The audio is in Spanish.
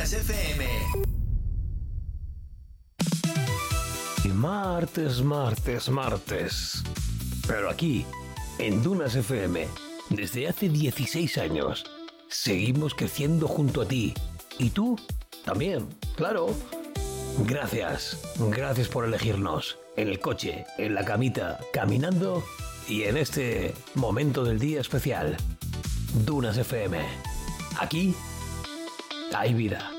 Dunas FM. Martes. Pero aquí, en Dunas FM, desde hace 16 años, seguimos creciendo junto a ti. Y tú también, claro. Gracias por elegirnos. En el coche, en la camita, caminando y en este momento del día especial. Dunas FM. Aquí hay vida.